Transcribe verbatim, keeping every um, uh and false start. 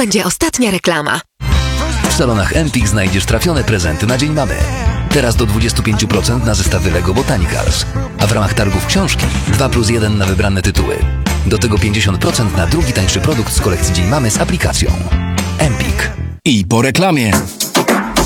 będzie ostatnia reklama. W salonach Empik znajdziesz trafione prezenty na Dzień Mamy. Teraz do dwadzieścia pięć procent na zestawy Lego Botanicals. A w ramach targów książki dwa plus jeden na wybrane tytuły. Do tego pięćdziesiąt procent na drugi tańszy produkt z kolekcji Dzień Mamy z aplikacją. Empik. I po reklamie.